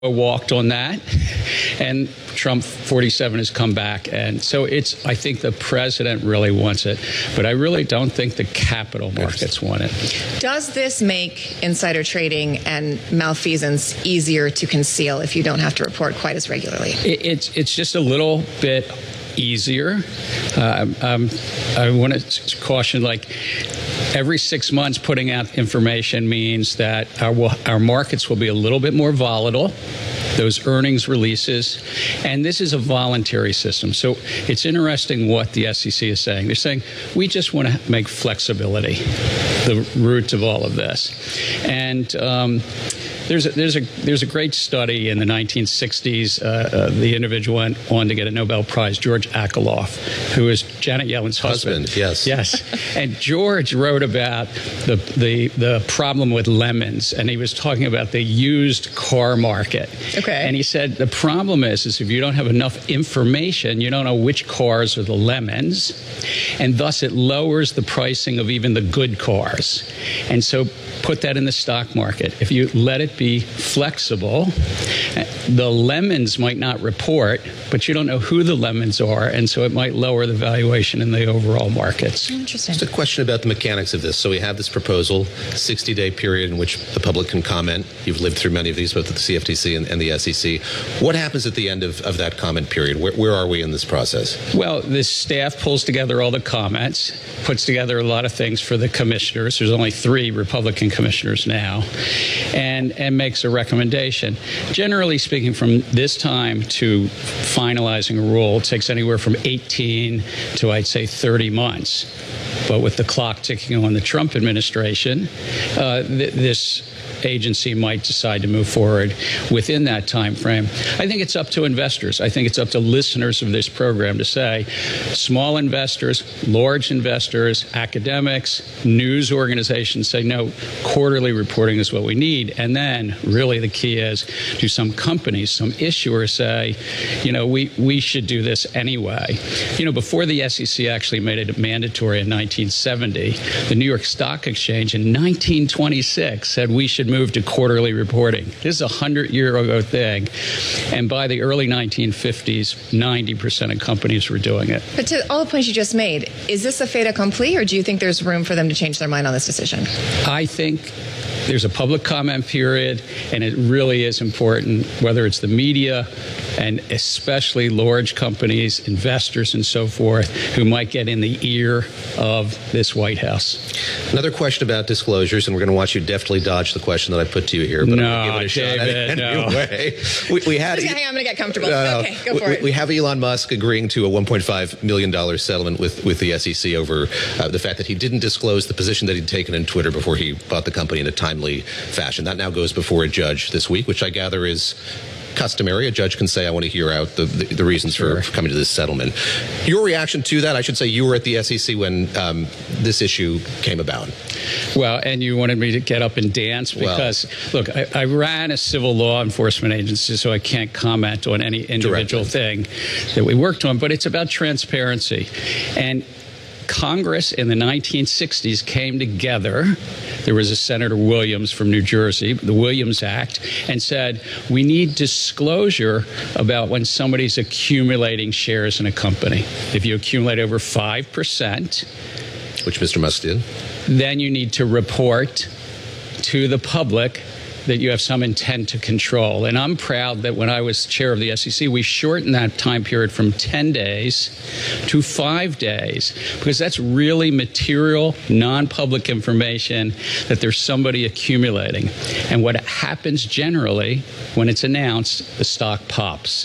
walked on that, and Trump 47 has come back. And so I think the president really wants it, but I really don't think the capital markets want it. Does this make insider trading and malfeasance easier to conceal if you don't have to report quite as regularly? It's just a little bit easier. I want to caution, every 6 months putting out information means that our markets will be a little bit more volatile, those earnings releases, and this is a voluntary system. So it's interesting what the SEC is saying. They're saying, we just want to make flexibility the root of all of this. And there's a great study in the 1960s. The individual went on to get a Nobel Prize, George Akerlof, who is Janet Yellen's husband. Yes. And George wrote about the problem with lemons, and he was talking about the used car market. Okay. And he said the problem is if you don't have enough information, you don't know which cars are the lemons, and thus it lowers the pricing of even the good cars. And so put that in the stock market. If you let it be flexible, the lemons might not report, but you don't know who the lemons are, and so it might lower the valuation in the overall markets. Interesting. Just a question about the mechanics of this. So we have this proposal, 60-day period in which the public can comment. You've lived through many of these, both at the CFTC and the SEC. What happens at the end of that comment period? Where are we in this process? Well, the staff pulls together all the comments, puts together a lot of things for the commissioners. There's only 3 Republican commissioners now, and makes a recommendation. Generally speaking, from this time to finalizing a rule, it takes anywhere from 18 to, I'd say, 30 months. But with the clock ticking on the Trump administration, this agency might decide to move forward within that time frame. I think it's up to investors. I think it's up to listeners of this program to say, small investors, large investors, academics, news organizations say, no, quarterly reporting is what we need. And then really the key is, do some companies, some issuers say, we should do this anyway. Before the SEC actually made it mandatory in 1970, the New York Stock Exchange in 1926 said we should move to quarterly reporting. This is a 100-year-ago thing. And by the early 1950s, 90% of companies were doing it. But to all the points you just made, is this a fait accompli, or do you think there's room for them to change their mind on this decision? I think there's a public comment period, and it really is important, whether it's the media and especially large companies, investors and so forth, who might get in the ear of this White House. Another question about disclosures, and we're going to watch you deftly dodge the question that I put to you here, but no, I'm going to give it a David, shot anyway. We had, hang on, I'm going to get comfortable. Okay, go for it. We have Elon Musk agreeing to a $1.5 million settlement with the SEC over the fact that he didn't disclose the position that he'd taken in Twitter before he bought the company in a timely fashion. That now goes before a judge this week, which I gather is customary. A judge can say, I want to hear out the reasons for coming to this settlement. Your reaction to that, I should say you were at the SEC when this issue came about. Well, and you wanted me to get up and dance because, look, I ran a civil law enforcement agency, so I can't comment on any individual thing that we worked on, but it's about transparency. And Congress in the 1960s came together. There was a Senator Williams from New Jersey, the Williams Act, and said, we need disclosure about when somebody's accumulating shares in a company. If you accumulate over 5%, which Mr. Musk did, then you need to report to the public that you have some intent to control. And I'm proud that when I was chair of the SEC, we shortened that time period from 10 days to 5 days, because that's really material, non-public information that there's somebody accumulating. And what happens generally when it's announced, the stock pops.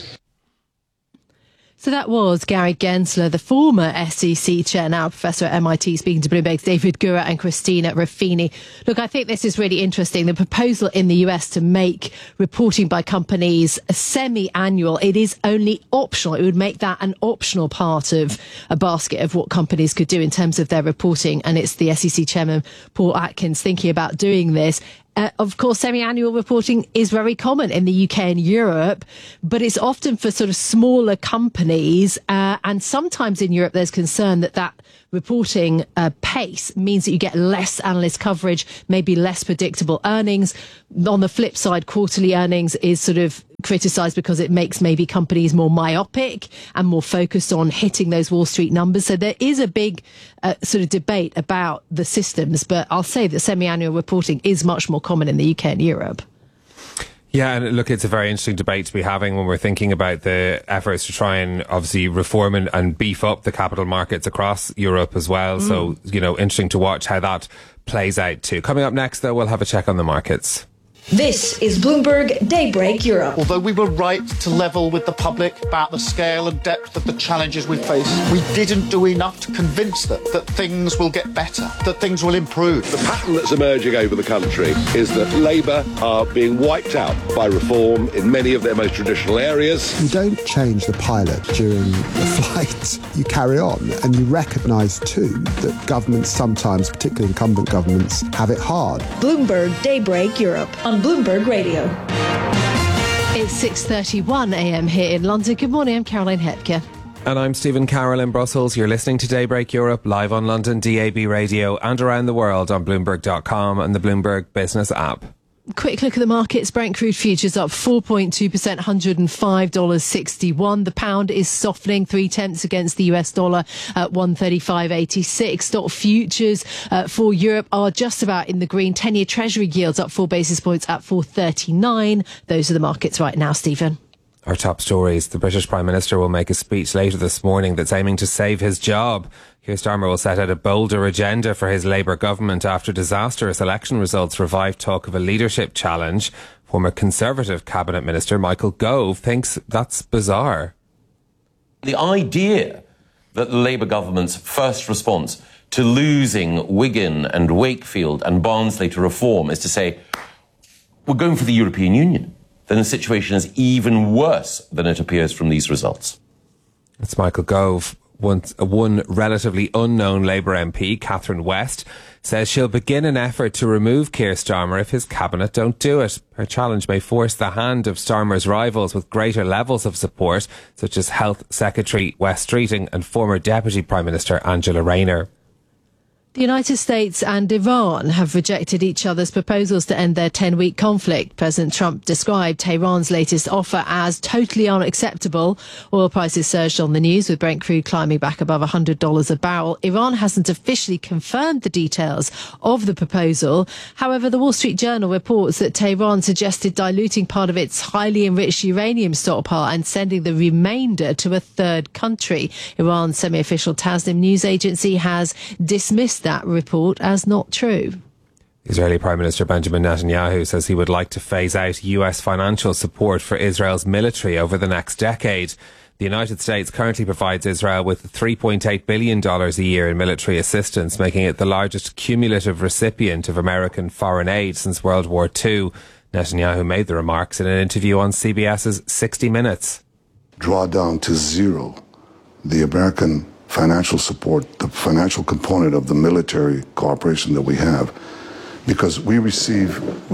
So that was Gary Gensler, the former SEC chair, now professor at MIT, speaking to Bloomberg's David Gura and Christina Ruffini. Look, I think this is really interesting. The proposal in the US to make reporting by companies semi-annual, it is only optional. It would make that an optional part of a basket of what companies could do in terms of their reporting. And it's the SEC chairman, Paul Atkins, thinking about doing this. Of course, semi-annual reporting is very common in the UK and Europe, but it's often for sort of smaller companies. And sometimes in Europe, there's concern that reporting pace means that you get less analyst coverage, maybe less predictable earnings. On the flip side, quarterly earnings is sort of criticised because it makes maybe companies more myopic and more focused on hitting those Wall Street numbers. So there is a big sort of debate about the systems, but I'll say that semi-annual reporting is much more common in the UK and Europe. Yeah, and look, it's a very interesting debate to be having when we're thinking about the efforts to try and obviously reform and beef up the capital markets across Europe as well. So, interesting to watch how that plays out too. Coming up next, though, we'll have a check on the markets. This is Bloomberg Daybreak Europe. Although we were right to level with the public about the scale and depth of the challenges we face, we didn't do enough to convince them that things will get better, that things will improve. The pattern that's emerging over the country is that Labour are being wiped out by reform in many of their most traditional areas. You don't change the pilot during the flight. You carry on, and you recognise too that governments sometimes, particularly incumbent governments, have it hard. Bloomberg Daybreak Europe on Bloomberg Radio. It's 6:31 a.m. here in London. Good morning, I'm Caroline Hepker. And I'm Stephen Carroll in Brussels. You're listening to Daybreak Europe live on London DAB radio and around the world on Bloomberg.com and the Bloomberg Business app. Quick look at the markets. Brent crude futures up 4.2%, $105.61. The pound is softening 0.3 against the US dollar at 135.86. Stock futures for Europe are just about in the green. 10-year Treasury yields up 4 basis points at 4.39. Those are the markets right now, Stephen. Our top stories. The British Prime Minister will make a speech later this morning that's aiming to save his job. Keir Starmer will set out a bolder agenda for his Labour government after disastrous election results revived talk of a leadership challenge. Former Conservative Cabinet Minister Michael Gove thinks that's bizarre. The idea that the Labour government's first response to losing Wigan and Wakefield and Barnsley to reform is to say, we're going for the European Union, then the situation is even worse than it appears from these results. It's Michael Gove. One relatively unknown Labour MP, Catherine West, says she'll begin an effort to remove Keir Starmer if his cabinet don't do it. Her challenge may force the hand of Starmer's rivals with greater levels of support, such as Health Secretary Wes Streeting and former Deputy Prime Minister Angela Rayner. The United States and Iran have rejected each other's proposals to end their 10-week conflict. President Trump described Tehran's latest offer as totally unacceptable. Oil prices surged on the news, with Brent crude climbing back above $100 a barrel. Iran hasn't officially confirmed the details of the proposal. However, the Wall Street Journal reports that Tehran suggested diluting part of its highly enriched uranium stockpile and sending the remainder to a third country. Iran's semi-official Tasnim news agency has dismissed that report as not true. Israeli Prime Minister Benjamin Netanyahu says he would like to phase out US financial support for Israel's military over the next decade. The United States currently provides Israel with $3.8 billion a year in military assistance, making it the largest cumulative recipient of American foreign aid since World War II. Netanyahu made the remarks in an interview on CBS's 60 Minutes. Draw down to zero the American financial support, the financial component of the military cooperation that we have, because we receive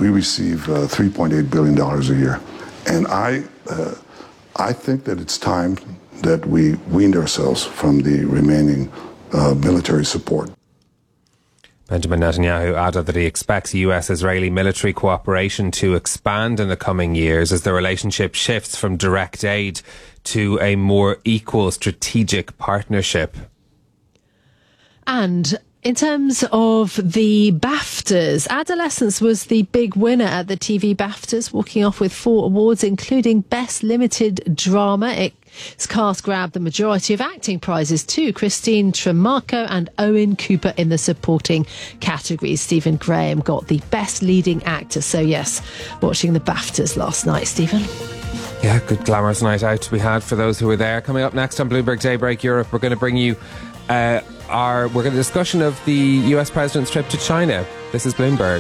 $3.8 billion a year. And I think that it's time that we weaned ourselves from the remaining military support. Benjamin Netanyahu added that he expects US-Israeli military cooperation to expand in the coming years as the relationship shifts from direct aid to a more equal strategic partnership. And in terms of the BAFTAs, Adolescence was the big winner at the TV BAFTAs, walking off with 4 awards, including Best Limited Drama. Its cast grabbed the majority of acting prizes too. Christine Tremarco and Owen Cooper in the supporting categories. Stephen Graham got the Best Leading Actor. So yes, watching the BAFTAs last night, Stephen. Yeah, good glamorous night out to be had for those who were there. Coming up next on Bloomberg Daybreak Europe, we're going to bring you we're going to discussion of the US president's trip to China. This is Bloomberg.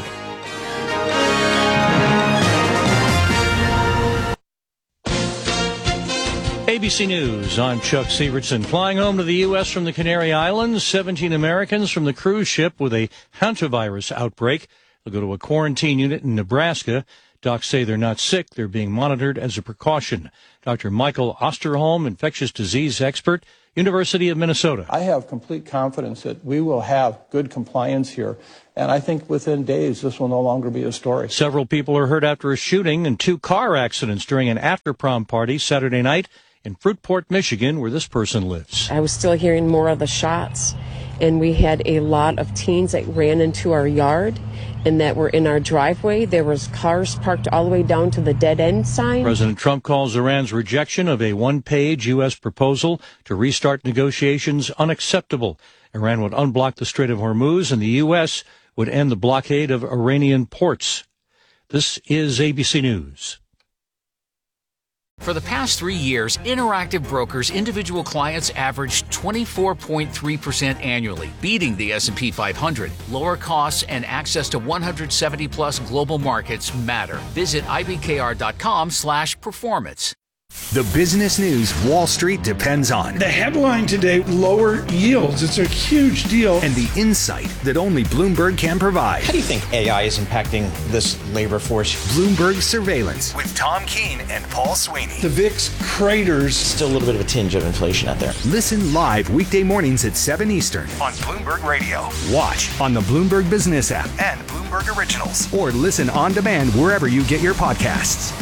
ABC News, I'm Chuck Severson. Flying home to the U.S. from the Canary Islands, 17 Americans from the cruise ship with a hantavirus outbreak. They'll go to a quarantine unit in Nebraska. Docs say they're not sick. They're being monitored as a precaution. Dr. Michael Osterholm, infectious disease expert, University of Minnesota. I have complete confidence that we will have good compliance here. And I think within days, this will no longer be a story. Several people are hurt after a shooting and 2 car accidents during an after-prom party Saturday night in Fruitport, Michigan, where this person lives. I was still hearing more of the shots, and we had a lot of teens that ran into our yard and that were in our driveway. There was cars parked all the way down to the dead end sign. President Trump calls Iran's rejection of a one-page U.S. proposal to restart negotiations unacceptable. Iran would unblock the Strait of Hormuz, and the U.S. would end the blockade of Iranian ports. This is ABC News. For the past 3 years, Interactive Brokers individual clients averaged 24.3% annually, beating the S&P 500. Lower costs and access to 170-plus global markets matter. Visit ibkr.com/performance. The business news Wall Street depends on. The headline today, lower yields. It's a huge deal. And the insight that only Bloomberg can provide. How do you think AI is impacting this labor force? Bloomberg Surveillance with Tom Keene and Paul Sweeney. The VIX craters. Still a little bit of a tinge of inflation out there. Listen live weekday mornings at 7 Eastern on Bloomberg Radio. Watch on the Bloomberg Business app and Bloomberg Originals. Or listen on demand wherever you get your podcasts.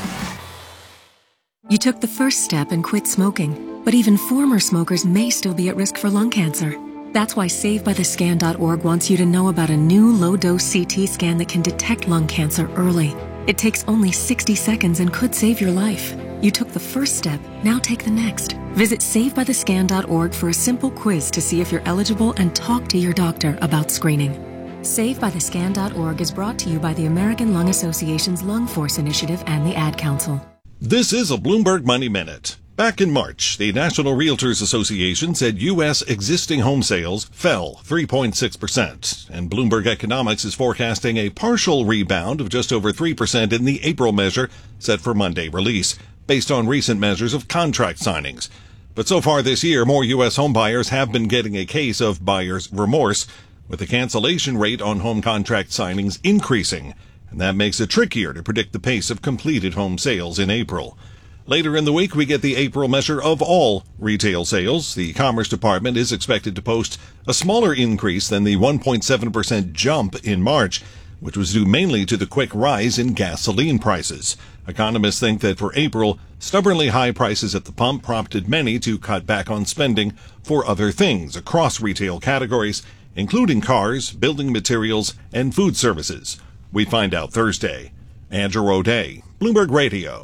You took the first step and quit smoking, but even former smokers may still be at risk for lung cancer. That's why SaveByTheScan.org wants you to know about a new low-dose CT scan that can detect lung cancer early. It takes only 60 seconds and could save your life. You took the first step, now take the next. Visit SaveByTheScan.org for a simple quiz to see if you're eligible and talk to your doctor about screening. SaveByTheScan.org is brought to you by the American Lung Association's Lung Force Initiative and the Ad Council. This is a Bloomberg Money Minute. Back in March, the National Realtors Association said U.S. existing home sales fell 3.6%, and Bloomberg Economics is forecasting a partial rebound of just over 3% in the April measure set for Monday release, based on recent measures of contract signings. But so far this year, more U.S. home buyers have been getting a case of buyer's remorse, with the cancellation rate on home contract signings increasing, and that makes it trickier to predict the pace of completed home sales in April. Later in the week, we get the April measure of all retail sales. The Commerce Department is expected to post a smaller increase than the 1.7% jump in March, which was due mainly to the quick rise in gasoline prices. Economists think that for April, stubbornly high prices at the pump prompted many to cut back on spending for other things across retail categories, including cars, building materials, and food services. We find out Thursday. Andrew O'Day, Bloomberg Radio.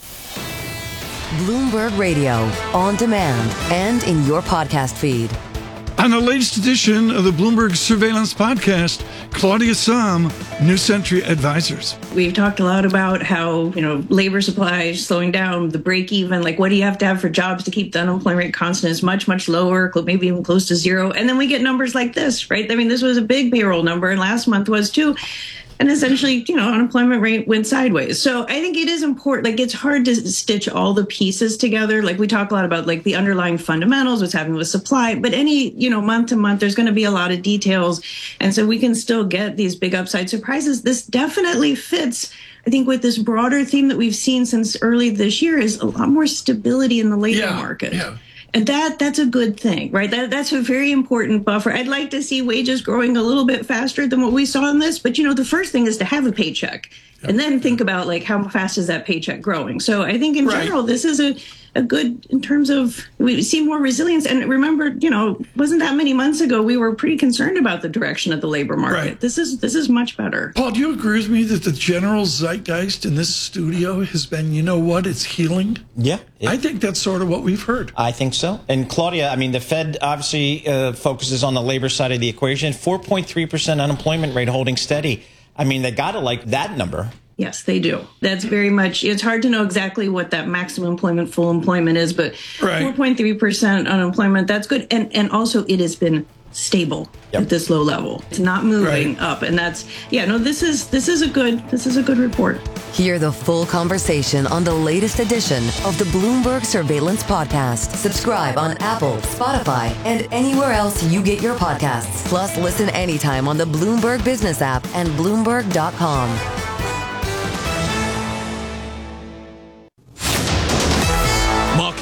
Bloomberg Radio, on demand and in your podcast feed. On the latest edition of the Bloomberg Surveillance Podcast, Claudia Sahm, New Century Advisors. We've talked a lot about how, labor supply is slowing down, the break even, like what do you have to have for jobs to keep the unemployment rate constant is much, much lower, maybe even close to zero. And then we get numbers like this, right? I mean, this was a big payroll number, and last month was too. And essentially, unemployment rate went sideways. So I think it is important. It's hard to stitch all the pieces together. We talk a lot about the underlying fundamentals, what's happening with supply, but any, month to month, there's going to be a lot of details. And so we can still get these big upside surprises. This definitely fits, I think, with this broader theme that we've seen since early this year is a lot more stability in the labor market. Yeah. And that's a good thing, right? That's a very important buffer. I'd like to see wages growing a little bit faster than what we saw in this. But, the first thing is to have a paycheck and then think about how fast is that paycheck growing? So I think in general, this is a good in terms of we see more resilience. And remember, wasn't that many months ago, we were pretty concerned about the direction of the labor market. Right. This is much better. Paul, do you agree with me that the general zeitgeist in this studio has been, it's healing? Yeah. I think that's sort of what we've heard. I think so. And Claudia, the Fed obviously focuses on the labor side of the equation. 4.3% unemployment rate holding steady. They got to like that number. Yes, they do. That's very much, it's hard to know exactly what that maximum employment, full employment is, but 4.3% unemployment, that's good. And also it has been stable at this low level. It's not moving up. And that's, this is a good report. Hear the full conversation on the latest edition of the Bloomberg Surveillance Podcast. Subscribe on Apple, Spotify, and anywhere else you get your podcasts. Plus, listen anytime on the Bloomberg Business app and Bloomberg.com.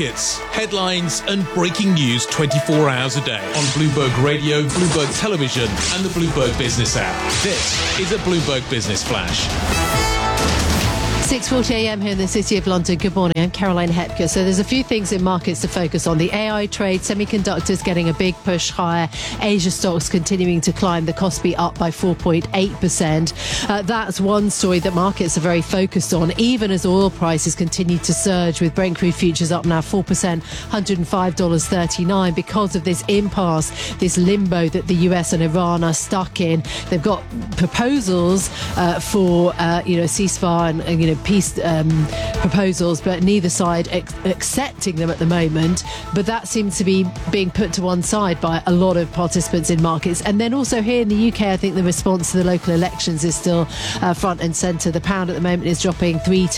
markets, headlines and breaking news 24 hours a day on Bloomberg Radio, Bloomberg Television and the Bloomberg Business app. This is a Bloomberg Business Flash. 6:40 a.m. here in the City of London. Good morning. I'm Caroline Hepker. So there's a few things in markets to focus on. The AI trade, semiconductors getting a big push higher. Asia stocks continuing to climb. The Kospi up by 4.8%. That's one story that markets are very focused on, even as oil prices continue to surge, with Brent crude futures up now 4%, $105.39, because of this impasse, this limbo that the US and Iran are stuck in. They've got proposals for ceasefire and peace proposals, but neither side accepting them at the moment. But that seems to be being put to one side by a lot of participants in markets. And then also here in the UK, I think the response to the local elections is still front and centre. The pound at the moment is dropping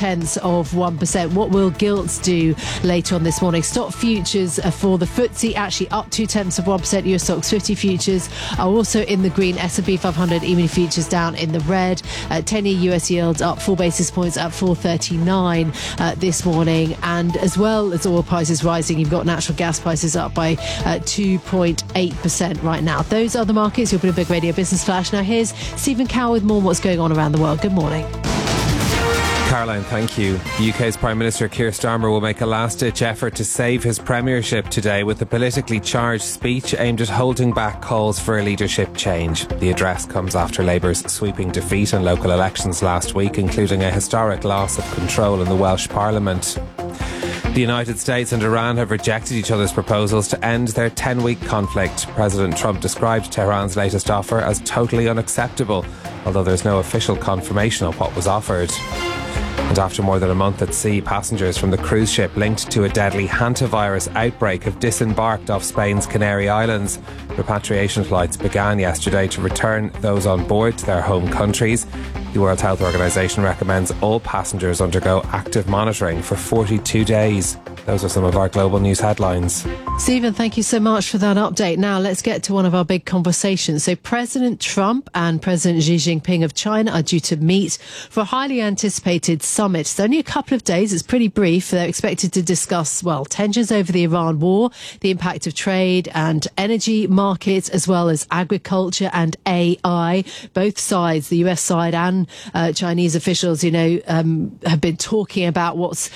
0.3%. What will gilts do later on this morning? Stock futures for the FTSE actually up 0.2%. US stocks 50 futures are also in the green. S&P 500 E-mini futures down in the red. 10-year US yields up 4 basis points at 4.39 this morning. And as well as oil prices rising, you've got natural gas prices up by 2.8% right now. Those are the markets. Your Bloomberg Radio Business Flash. Now here's Stephen Cowell with more on what's going on around the world. Good morning. Caroline, thank you. The UK's Prime Minister Keir Starmer will make a last-ditch effort to save his premiership today with a politically charged speech aimed at holding back calls for a leadership change. The address comes after Labour's sweeping defeat in local elections last week, including a historic loss of control in the Welsh Parliament. The United States and Iran have rejected each other's proposals to end their 10-week conflict. President Trump described Tehran's latest offer as totally unacceptable, although there's no official confirmation of what was offered. And after more than a month at sea, passengers from the cruise ship linked to a deadly hantavirus outbreak have disembarked off Spain's Canary Islands. Repatriation flights began yesterday to return those on board to their home countries. The World Health Organization recommends all passengers undergo active monitoring for 42 days. Those are some of our global news headlines. Stephen, thank you so much for that update. Now let's get to one of our big conversations. So President Trump and President Xi Jinping of China are due to meet for a highly anticipated summit. It's only a couple of days. It's pretty brief. They're expected to discuss, tensions over the Iran war, the impact of trade and energy markets, as well as agriculture and AI. Both sides, the US side and Chinese officials, have been talking about what's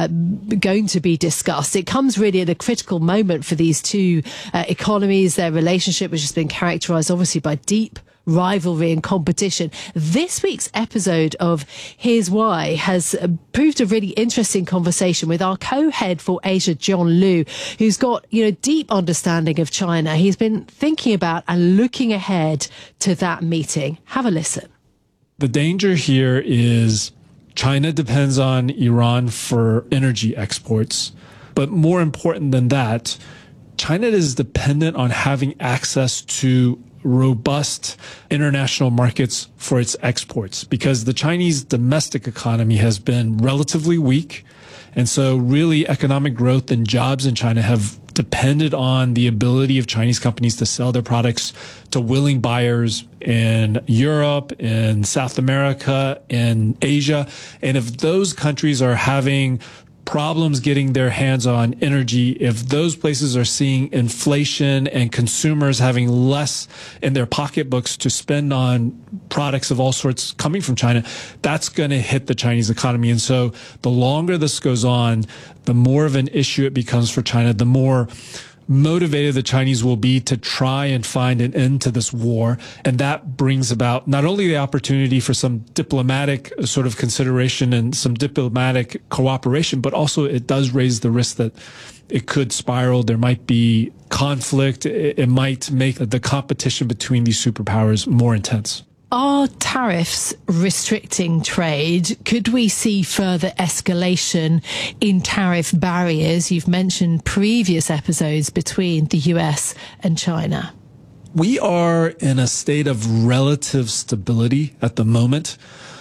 going to be discussed. It comes really at a critical moment for these two economies, their relationship, which has been characterized obviously by deep rivalry and competition. This week's episode of Here's Why has proved a really interesting conversation with our co-head for Asia, John Liu, who's got, deep understanding of China. He's been thinking about and looking ahead to that meeting. Have a listen. The danger here is China depends on Iran for energy exports. But more important than that, China is dependent on having access to robust international markets for its exports, because the Chinese domestic economy has been relatively weak. And so really economic growth and jobs in China have depended on the ability of Chinese companies to sell their products to willing buyers in Europe, in South America, in Asia. And if those countries are having problems getting their hands on energy, if those places are seeing inflation and consumers having less in their pocketbooks to spend on products of all sorts coming from China, that's going to hit the Chinese economy. And so the longer this goes on, the more of an issue it becomes for China, the more motivated the Chinese will be to try and find an end to this war. And that brings about not only the opportunity for some diplomatic sort of consideration and some diplomatic cooperation, but also it does raise the risk that it could spiral. There might be conflict. It might make the competition between these superpowers more intense. Are tariffs restricting trade? Could we see further escalation in tariff barriers? You've mentioned previous episodes between the US and China. We are in a state of relative stability at the moment.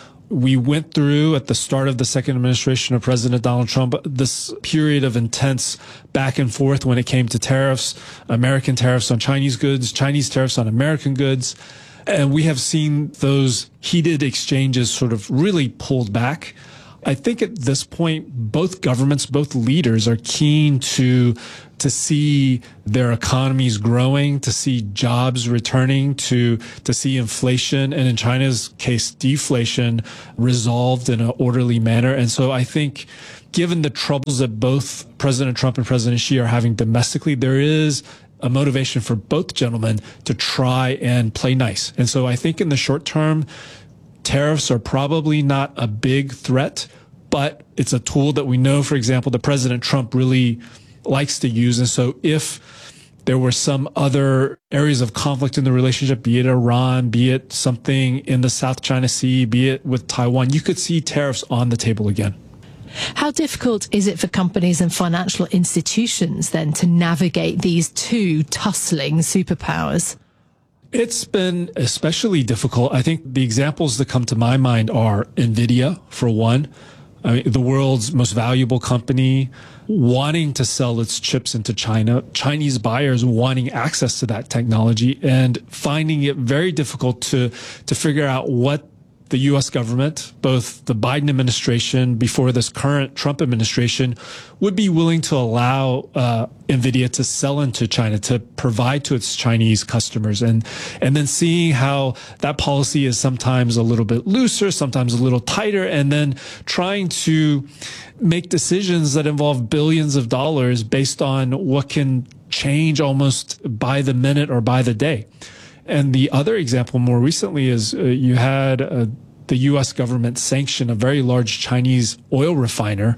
We went through, at the start of the second administration of President Donald Trump, this period of intense back and forth when it came to tariffs, American tariffs on Chinese goods, Chinese tariffs on American goods. And we have seen those heated exchanges sort of really pulled back. I think at this point, both governments, both leaders are keen to see their economies growing, to see jobs returning, to see inflation, and in China's case, deflation resolved in an orderly manner. And so I think given the troubles that both President Trump and President Xi are having domestically, there is a motivation for both gentlemen to try and play nice. And so I think in the short term, tariffs are probably not a big threat, but it's a tool that we know, for example, that President Trump really likes to use. And so if there were some other areas of conflict in the relationship, be it Iran, be it something in the South China Sea, be it with Taiwan, you could see tariffs on the table again. How difficult is it for companies and financial institutions then to navigate these two tussling superpowers? It's been especially difficult. I think the examples that come to my mind are NVIDIA, for one. I mean, the world's most valuable company wanting to sell its chips into China, Chinese buyers wanting access to that technology and finding it very difficult to figure out what the U.S. government, both the Biden administration before this current Trump administration, would be willing to allow NVIDIA to sell into China, to provide to its Chinese customers. And then seeing how that policy is sometimes a little bit looser, sometimes a little tighter, and then trying to make decisions that involve billions of dollars based on what can change almost by the minute or by the day. And the other example more recently is you had the U.S. government sanction a very large Chinese oil refiner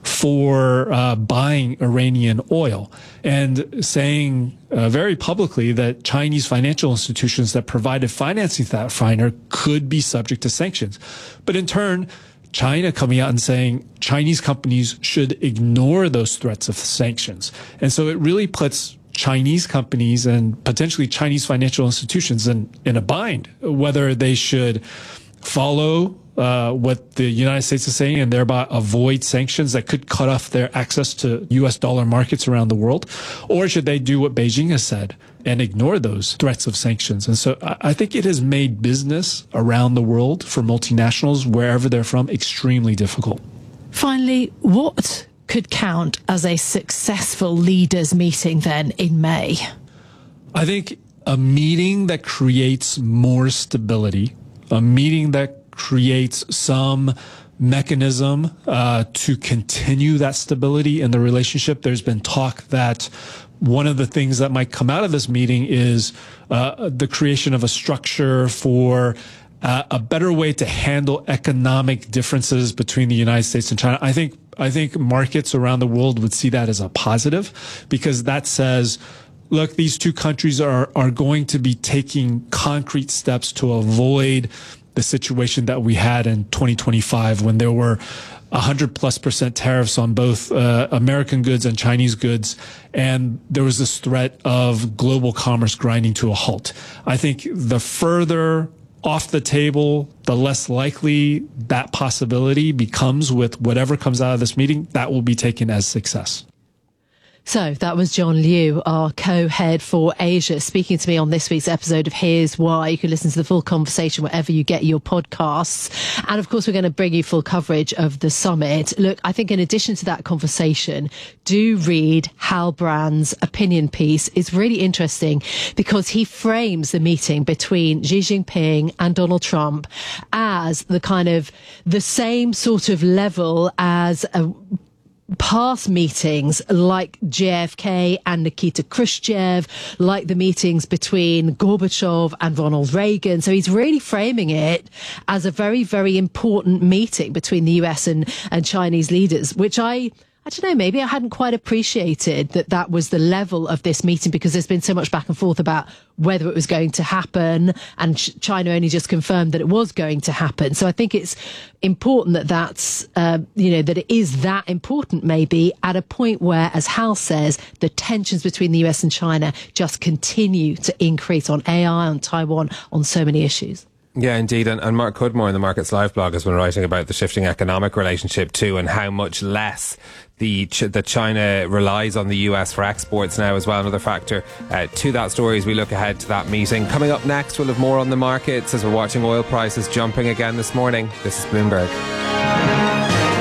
for buying Iranian oil and saying very publicly that Chinese financial institutions that provided financing to that refiner could be subject to sanctions. But in turn, China coming out and saying Chinese companies should ignore those threats of sanctions. And so it really puts Chinese companies and potentially Chinese financial institutions in a bind, whether they should follow what the United States is saying and thereby avoid sanctions that could cut off their access to U.S. dollar markets around the world, or should they do what Beijing has said and ignore those threats of sanctions. And so I think it has made business around the world for multinationals, wherever they're from, extremely difficult. Finally, what could count as a successful leaders meeting then in May? I think a meeting that creates more stability, a meeting that creates some mechanism to continue that stability in the relationship. There's been talk that one of the things that might come out of this meeting is the creation of a structure for a better way to handle economic differences between the United States and China. I think markets around the world would see that as a positive, because that says, look, these two countries are going to be taking concrete steps to avoid the situation that we had in 2025 when there were 100+% tariffs on both American goods and Chinese goods, and there was this threat of global commerce grinding to a halt. I think the further off the table, the less likely that possibility becomes with whatever comes out of this meeting. That will be taken as success. So that was John Liu, our co-head for Asia, speaking to me on this week's episode of Here's Why. You can listen to the full conversation wherever you get your podcasts. And of course, we're going to bring you full coverage of the summit. Look, I think in addition to that conversation, do read Hal Brand's opinion piece. It's really interesting because he frames the meeting between Xi Jinping and Donald Trump as the same sort of level as past meetings like JFK and Nikita Khrushchev, like the meetings between Gorbachev and Ronald Reagan. So he's really framing it as a very, very important meeting between the US and Chinese leaders, which I don't know, maybe I hadn't quite appreciated that was the level of this meeting, because there's been so much back and forth about whether it was going to happen, and China only just confirmed that it was going to happen. So I think it's important that it is that important, maybe at a point where, as Hal says, the tensions between the US and China just continue to increase on AI, on Taiwan, on so many issues. Yeah, indeed. And Mark Cudmore in the Markets Live blog has been writing about the shifting economic relationship too, and how much less that China relies on the US for exports now as well. Another factor to that story as we look ahead to that meeting. Coming up next, we'll have more on the markets as we're watching oil prices jumping again this morning. This is Bloomberg.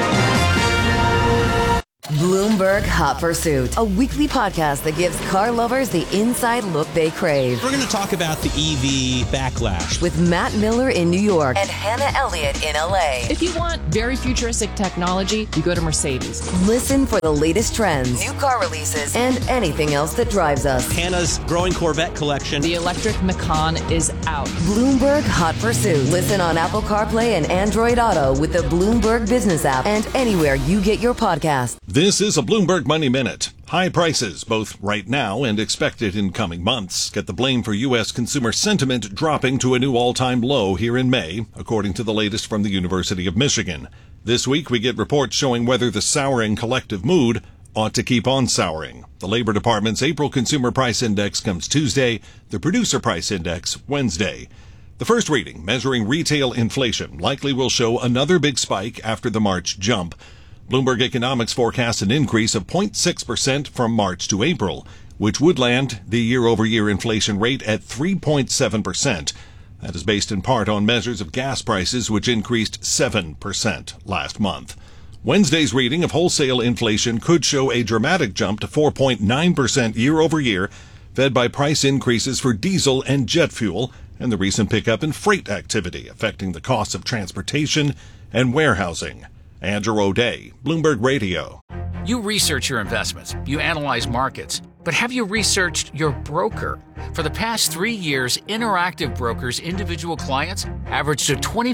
Bloomberg Hot Pursuit, a weekly podcast that gives car lovers the inside look they crave. We're going to talk about the EV backlash with Matt Miller in New York and Hannah Elliott in LA. If you want very futuristic technology, you go to Mercedes. Listen for the latest trends, new car releases, and anything else that drives us. Hannah's growing Corvette collection. The electric Macan is out. Bloomberg Hot Pursuit. Listen on Apple CarPlay and Android Auto with the Bloomberg Business app and anywhere you get your podcast. This is a Bloomberg Money Minute. High prices, both right now and expected in coming months, get the blame for U.S. consumer sentiment dropping to a new all-time low here in May, according to the latest from the University of Michigan. This week, we get reports showing whether the souring collective mood ought to keep on souring. The Labor Department's April Consumer Price Index comes Tuesday, the Producer Price Index Wednesday. The first reading, measuring retail inflation, likely will show another big spike after the March jump. Bloomberg Economics forecasts an increase of 0.6% from March to April, which would land the year-over-year inflation rate at 3.7%. That is based in part on measures of gas prices, which increased 7% last month. Wednesday's reading of wholesale inflation could show a dramatic jump to 4.9% year-over-year, fed by price increases for diesel and jet fuel, and the recent pickup in freight activity affecting the costs of transportation and warehousing. Andrew O'Day, Bloomberg Radio. You research your investments, you analyze markets, but have you researched your broker? For the past 3 years, Interactive Brokers' individual clients averaged a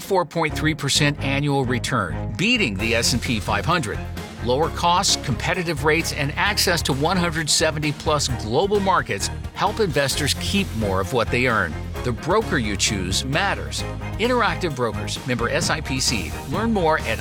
24.3% annual return, beating the S&P 500. Lower costs, competitive rates, and access to 170-plus global markets help investors keep more of what they earn. The broker you choose matters. Interactive Brokers, member SIPC. Learn more at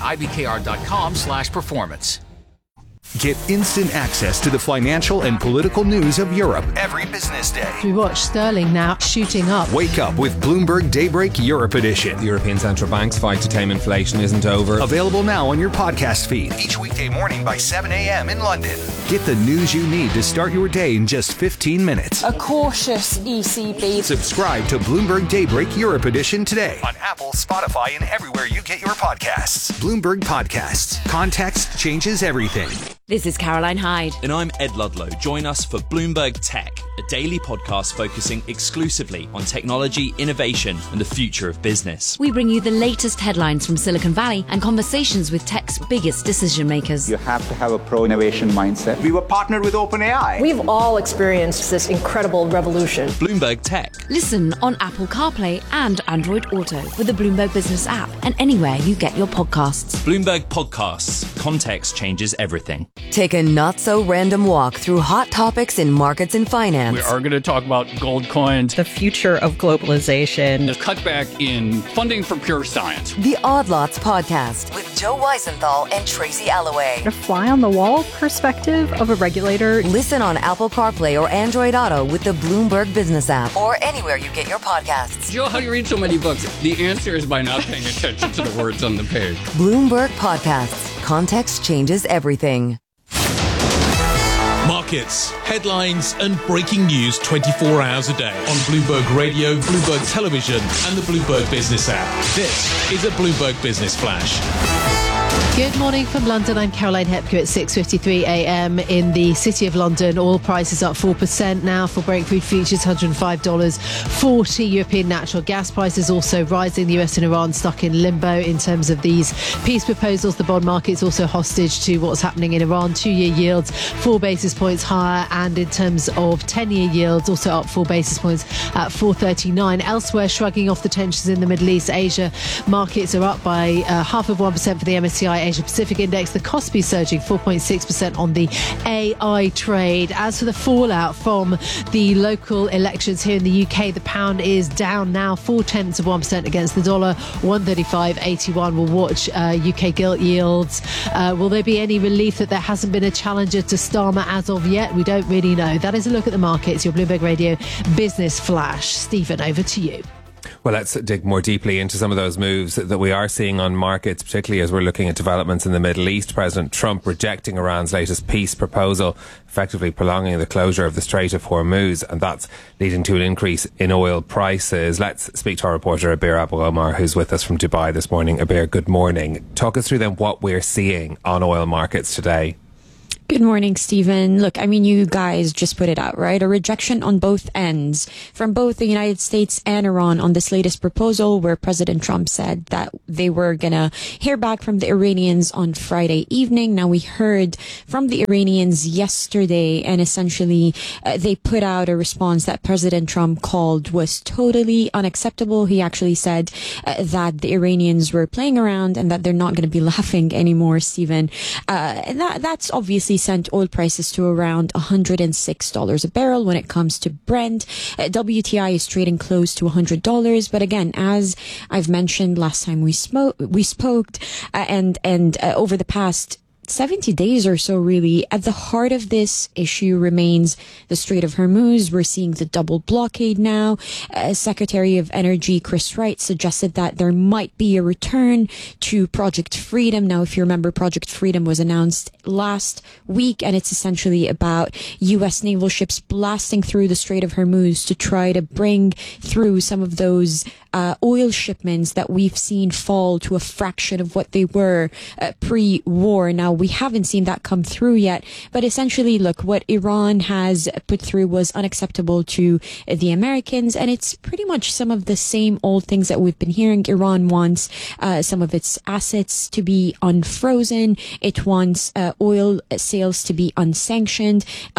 ibkr.com/performance. Get instant access to the financial and political news of Europe every business day. We watch sterling now shooting up. Wake up with Bloomberg Daybreak Europe Edition. The European Central Bank's fight to tame inflation isn't over. Available now on your podcast feed. Each weekday morning by 7 a.m. in London. Get the news you need to start your day in just 15 minutes. A cautious ECB. Subscribe to Bloomberg Daybreak Europe Edition today on Apple, Spotify, and everywhere you get your podcasts. Bloomberg Podcasts. Context changes everything. This is Caroline Hyde. And I'm Ed Ludlow. Join us for Bloomberg Tech, a daily podcast focusing exclusively on technology, innovation, and the future of business. We bring you the latest headlines from Silicon Valley and conversations with tech's biggest decision makers. You have to have a pro-innovation mindset. We were partnered with OpenAI. We've all experienced this incredible revolution. Bloomberg Tech. Listen on Apple CarPlay and Android Auto with the Bloomberg Business app and anywhere you get your podcasts. Bloomberg Podcasts. Context changes everything. Take a not-so-random walk through hot topics in markets and finance. We are going to talk about gold coins, the future of globalization, the cutback in funding for pure science. The Odd Lots Podcast with Joe Weisenthal and Tracy Alloway. A fly-on-the-wall perspective of a regulator. Listen on Apple CarPlay or Android Auto with the Bloomberg Business app or anywhere you get your podcasts. Joe, how do you read so many books? The answer is by not paying attention to the words on the page. Bloomberg Podcasts. Context changes everything. Markets, headlines, and breaking news 24 hours a day on Bloomberg Radio, Bloomberg Television, and the Bloomberg Business app. This is a Bloomberg Business Flash. Good morning from London. I'm Caroline Hepker at 6:53 a.m. in the City of London. Oil prices up 4% now for Brent crude futures, $105.40. European natural gas prices also rising. The US and Iran stuck in limbo in terms of these peace proposals. The bond market's also hostage to what's happening in Iran. 2-year yields 4 basis points higher, and in terms of 10-year yields also up 4 basis points at 4.39. Elsewhere, shrugging off the tensions in the Middle East, Asia markets are up by 0.5% for the MSCI Asia Pacific Index. The Kospi surging 4.6% on the AI trade. As for the fallout from the local elections here in the UK, the pound is down now 0.4% against the dollar, 135.81. We'll watch UK gilt yields. Will there be any relief that there hasn't been a challenger to Starmer as of yet? We don't really know. That is a look at the markets. Your Bloomberg Radio Business Flash. Stephen, over to you. Well, let's dig more deeply into some of those moves that we are seeing on markets, particularly as we're looking at developments in the Middle East. President Trump rejecting Iran's latest peace proposal, effectively prolonging the closure of the Strait of Hormuz, and that's leading to an increase in oil prices. Let's speak to our reporter, Abir Abou-Omar, who's with us from Dubai this morning. Abir, good morning. Talk us through then what we're seeing on oil markets today. Good morning, Stephen. Look, I mean, you guys just put it out, right? A rejection on both ends from both the United States and Iran on this latest proposal where President Trump said that they were going to hear back from the Iranians on Friday evening. Now, we heard from the Iranians yesterday, and essentially they put out a response that President Trump called was totally unacceptable. He actually said that the Iranians were playing around and that they're not going to be laughing anymore, Stephen. And that's obviously sent oil prices to around $106 a barrel when it comes to Brent. WTI is trading close to $100. But again, as I've mentioned last time we spoke, and over the past 70 days or so, really, at the heart of this issue remains the Strait of Hormuz. We're seeing the double blockade now. Secretary of Energy Chris Wright suggested that there might be a return to Project Freedom. Now, if you remember, Project Freedom was announced last week, and it's essentially about U.S. naval ships blasting through the Strait of Hormuz to try to bring through some of those oil shipments that we've seen fall to a fraction of what they were pre-war. Now, we haven't seen that come through yet, but essentially, look, what Iran has put through was unacceptable to the Americans, and it's pretty much some of the same old things that we've been hearing. Iran wants some of its assets to be unfrozen. It wants oil sales to be unsanctioned,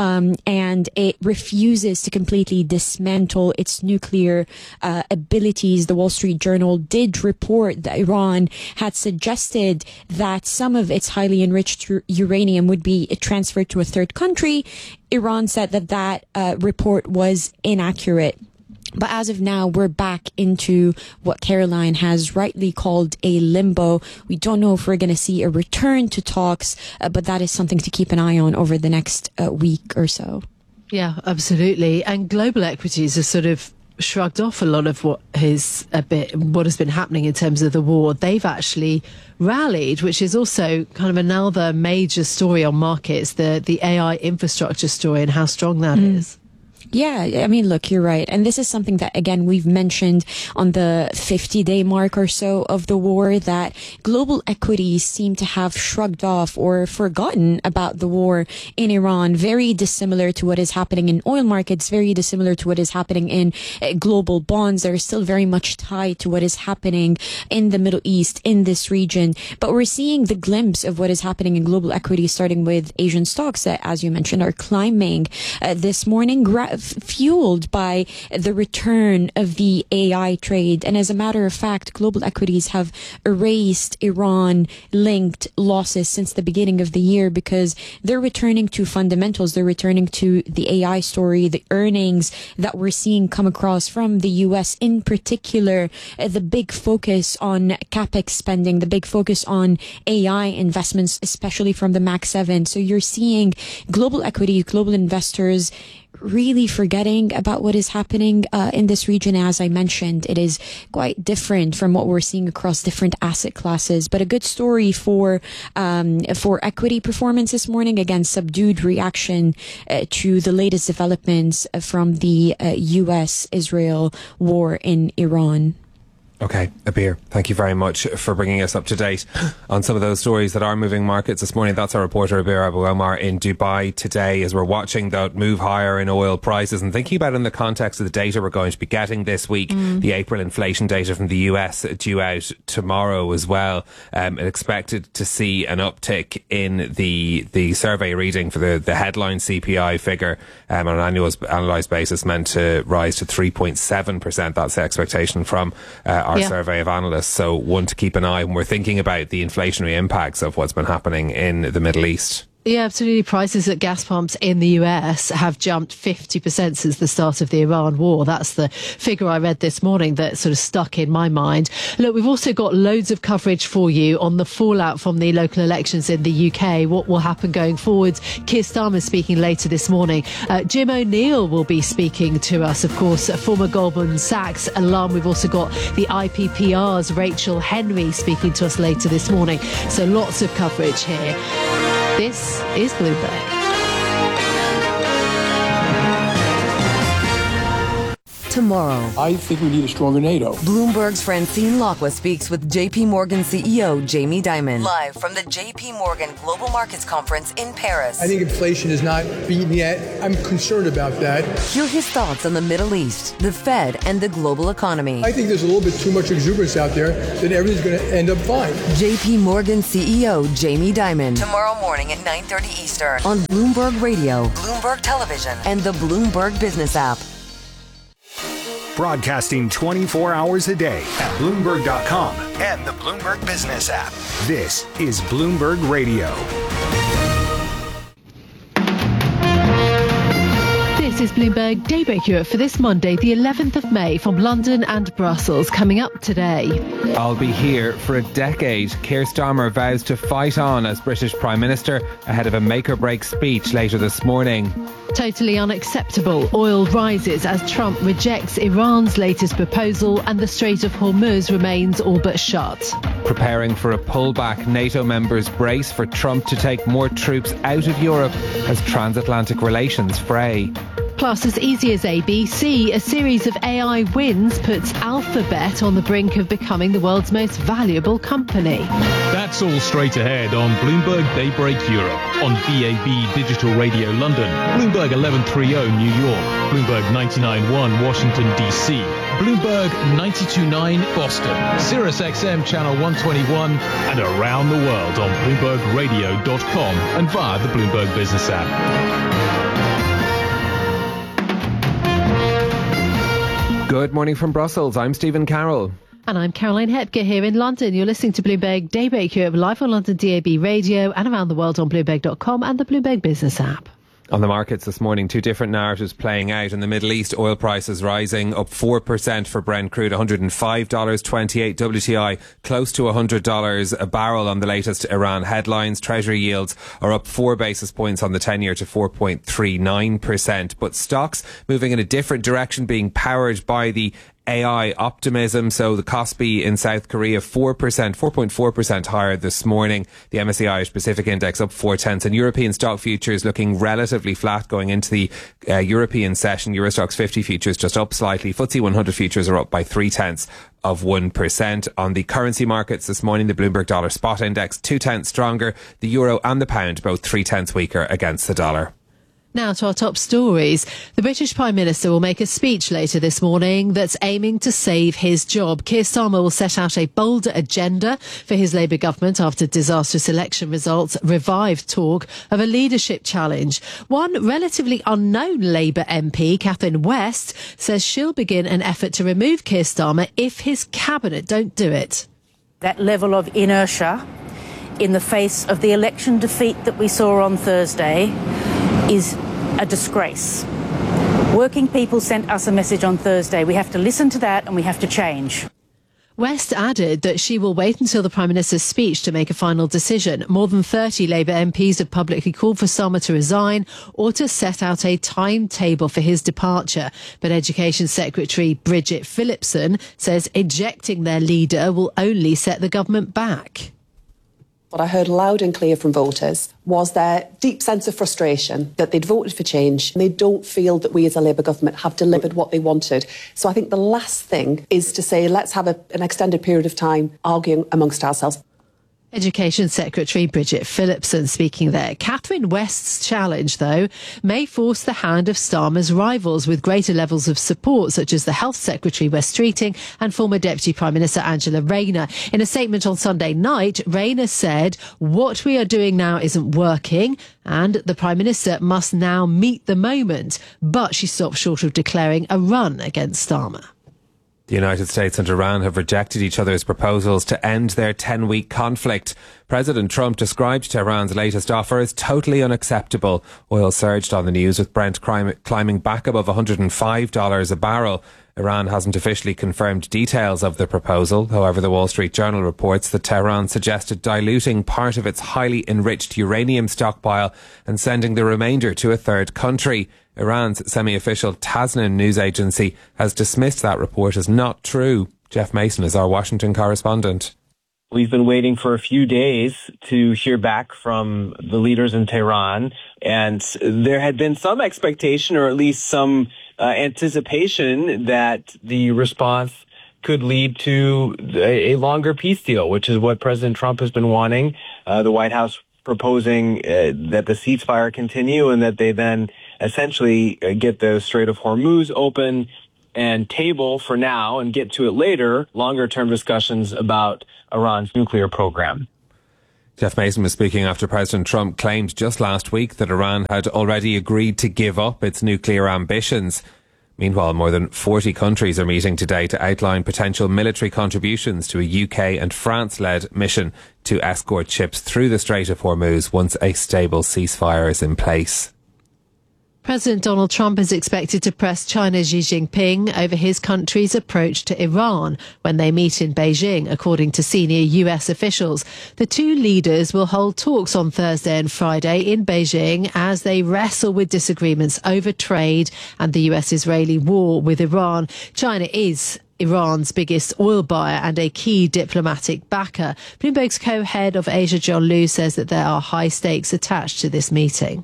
and it refuses to completely dismantle its nuclear abilities. The Wall Street Journal did report that Iran had suggested that some of its highly enriched uranium would be transferred to a third country. Iran said that report was inaccurate. But as of now, we're back into what Caroline has rightly called a limbo. We don't know if we're going to see a return to talks, but that is something to keep an eye on over the next week or so. Yeah, absolutely. And global equities are sort of shrugged off a lot of what has been happening in terms of the war. They've actually rallied, which is also kind of another major story on markets, the AI infrastructure story and how strong that is. Yeah, I mean, look, you're right. And this is something that, again, we've mentioned on the 50-day mark or so of the war, that global equities seem to have shrugged off or forgotten about the war in Iran. Very dissimilar to what is happening in oil markets, very dissimilar to what is happening in global bonds. They're still very much tied to what is happening in the Middle East, in this region. But we're seeing the glimpse of what is happening in global equities, starting with Asian stocks that, as you mentioned, are climbing this morning, fueled by the return of the AI trade. And as a matter of fact, global equities have erased Iran-linked losses since the beginning of the year because they're returning to fundamentals. They're returning to the AI story, the earnings that we're seeing come across from the U.S. in particular, the big focus on CapEx spending, the big focus on AI investments, especially from the Mac 7. So you're seeing global equities, global investors really forgetting about what is happening in this region. As I mentioned, it is quite different from what we're seeing across different asset classes. But a good story for equity performance this morning. Again, subdued reaction to the latest developments from the U.S.-Israel war in Iran. Okay, Abir, thank you very much for bringing us up to date on some of those stories that are moving markets this morning. That's our reporter Abir Abu Omar in Dubai today, as we're watching that move higher in oil prices and thinking about it in the context of the data we're going to be getting this week, the April inflation data from the US due out tomorrow as well. Expected to see an uptick in the survey reading for the headline CPI figure on an annualized basis, meant to rise to 3.7%. That's the expectation from our survey of analysts. So one to keep an eye when we're thinking about the inflationary impacts of what's been happening in the Middle East. Yeah, absolutely. Prices at gas pumps in the US have jumped 50% since the start of the Iran war. That's the figure I read this morning that sort of stuck in my mind. Look, we've also got loads of coverage for you on the fallout from the local elections in the UK, what will happen going forwards. Keir Starmer speaking later this morning. Jim O'Neill will be speaking to us, of course, a former Goldman Sachs alum. We've also got the IPPR's Rachel Henry speaking to us later this morning. So lots of coverage here. This is Bloomberg. tomorrow. I think we need a stronger NATO. Bloomberg's Francine Lacqua speaks with JP Morgan CEO Jamie Dimon. Live from the JP Morgan Global Markets Conference in Paris. I think inflation is not beaten yet. I'm concerned about that. Hear his thoughts on the Middle East, the Fed, and the global economy. I think there's a little bit too much exuberance out there that everything's going to end up fine. JP Morgan CEO Jamie Dimon. Tomorrow morning at 9:30 Eastern on Bloomberg Radio, Bloomberg Television, and the Bloomberg Business app. Broadcasting 24 hours a day at Bloomberg.com and the Bloomberg Business app. This is Bloomberg Radio. This is Bloomberg Daybreak Europe for this Monday, the 11th of May, from London and Brussels. Coming up today. I'll be here for a decade. Keir Starmer vows to fight on as British Prime Minister ahead of a make-or-break speech later this morning. Totally unacceptable. Oil rises as Trump rejects Iran's latest proposal and the Strait of Hormuz remains all but shut. Preparing for a pullback, NATO members brace for Trump to take more troops out of Europe as transatlantic relations fray. Plus, as easy as ABC, a series of AI wins puts Alphabet on the brink of becoming the world's most valuable company. That's all straight ahead on Bloomberg Daybreak Europe, on DAB Digital Radio London, Bloomberg 1130 New York, Bloomberg 99.1 Washington DC, Bloomberg 92.9 Boston, Sirius XM Channel 121, and around the world on BloombergRadio.com and via the Bloomberg Business app. Good morning from Brussels. I'm Stephen Carroll. And I'm Caroline Hepker here in London. You're listening to Bloomberg Daybreak Europe live on London DAB Radio and around the world on Bloomberg.com and the Bloomberg Business app. On the markets this morning, two different narratives playing out. In the Middle East, oil prices rising, up 4% for Brent crude, $105.28 WTI, close to $100 a barrel on the latest Iran headlines. Treasury yields are up 4 basis points on the 10-year to 4.39%. But stocks moving in a different direction, being powered by the AI optimism. So the Kospi in South Korea 4.4% higher this morning. The MSCI Irish Pacific Index up 0.4, and European stock futures looking relatively flat going into the European session. Euro Stoxx 50 futures just up slightly. FTSE 100 futures are up by 0.3%. On the currency markets this morning, the Bloomberg Dollar Spot Index 0.2 stronger. The euro and the pound both 0.3 weaker against the dollar. Now to our top stories. The British Prime Minister will make a speech later this morning that's aiming to save his job. Keir Starmer will set out a bolder agenda for his Labour government after disastrous election results revived talk of a leadership challenge. One relatively unknown Labour MP, Catherine West, says she'll begin an effort to remove Keir Starmer if his cabinet don't do it. That level of inertia in the face of the election defeat that we saw on Thursday is a disgrace. Working people sent us a message on Thursday. We have to listen to that and we have to change. West added that she will wait until the Prime Minister's speech to make a final decision. More than 30 Labour MPs have publicly called for Starmer to resign or to set out a timetable for his departure. But Education Secretary Bridget Phillipson says ejecting their leader will only set the government back. What I heard loud and clear from voters was their deep sense of frustration that they'd voted for change and they don't feel that we as a Labour government have delivered what they wanted. So I think the last thing is to say, let's have an extended period of time arguing amongst ourselves. Education Secretary Bridget Phillipson speaking there. Catherine West's challenge, though, may force the hand of Starmer's rivals with greater levels of support, such as the Health Secretary Wes Streeting and former Deputy Prime Minister Angela Rayner. In a statement on Sunday night, Rayner said, "What we are doing now isn't working and the Prime Minister must now meet the moment." But she stopped short of declaring a run against Starmer. The United States and Iran have rejected each other's proposals to end their 10-week conflict. President Trump described Tehran's latest offer as totally unacceptable. Oil surged on the news, with Brent climbing back above $105 a barrel. Iran hasn't officially confirmed details of the proposal. However, the Wall Street Journal reports that Tehran suggested diluting part of its highly enriched uranium stockpile and sending the remainder to a third country. Iran's semi-official Tasnim news agency has dismissed that report as not true. Jeff Mason is our Washington correspondent. We've been waiting for a few days to hear back from the leaders in Tehran, and there had been some expectation, or at least some anticipation that the response could lead to a longer peace deal, which is what President Trump has been wanting. The White House proposing that the ceasefire continue and that they then essentially get the Strait of Hormuz open and table for now and get to it later, longer-term discussions about Iran's nuclear program. Jeff Mason was speaking after President Trump claimed just last week that Iran had already agreed to give up its nuclear ambitions. Meanwhile, more than 40 countries are meeting today to outline potential military contributions to a UK and France-led mission to escort ships through the Strait of Hormuz once a stable ceasefire is in place. President Donald Trump is expected to press China's Xi Jinping over his country's approach to Iran when they meet in Beijing, according to senior US officials. The two leaders will hold talks on Thursday and Friday in Beijing as they wrestle with disagreements over trade and the US-Israeli war with Iran. China is Iran's biggest oil buyer and a key diplomatic backer. Bloomberg's co-head of Asia, John Liu, says that there are high stakes attached to this meeting.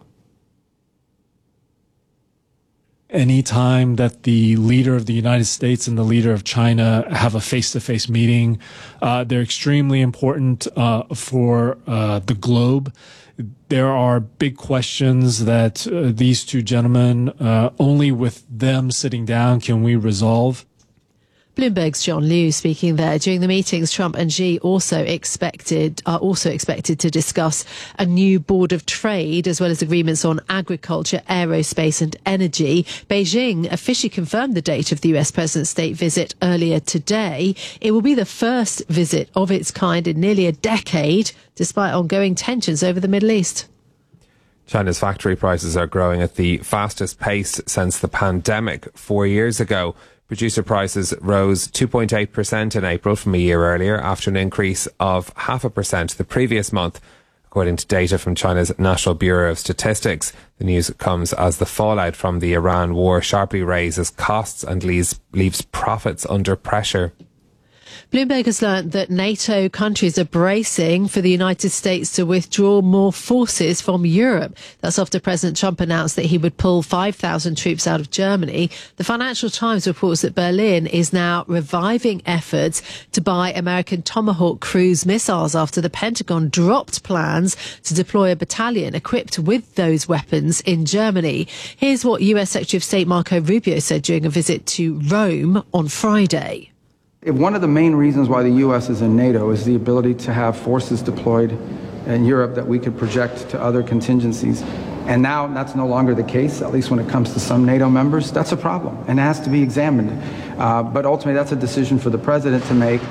Any time that the leader of the United States and the leader of China have a face-to-face meeting, they're extremely important for the globe. There are big questions that these two gentlemen, only with them sitting down can we resolve. Bloomberg's John Liu speaking there. During the meetings, Trump and Xi are also expected to discuss a new board of trade as well as agreements on agriculture, aerospace and energy. Beijing officially confirmed the date of the US President's state visit earlier today. It will be the first visit of its kind in nearly a decade, despite ongoing tensions over the Middle East. China's factory prices are growing at the fastest pace since the pandemic 4 years ago. Producer prices rose 2.8% in April from a year earlier after an increase of 0.5% the previous month, according to data from China's National Bureau of Statistics. The news comes as the fallout from the Iran war sharply raises costs and leaves profits under pressure. Bloomberg has learnt that NATO countries are bracing for the United States to withdraw more forces from Europe. That's after President Trump announced that he would pull 5,000 troops out of Germany. The Financial Times reports that Berlin is now reviving efforts to buy American Tomahawk cruise missiles after the Pentagon dropped plans to deploy a battalion equipped with those weapons in Germany. Here's what US Secretary of State Marco Rubio said during a visit to Rome on Friday. One of the main reasons why the U.S. is in NATO is the ability to have forces deployed in Europe that we could project to other contingencies. And now that's no longer the case, at least when it comes to some NATO members. That's a problem and it has to be examined. But ultimately, that's a decision for the president to make.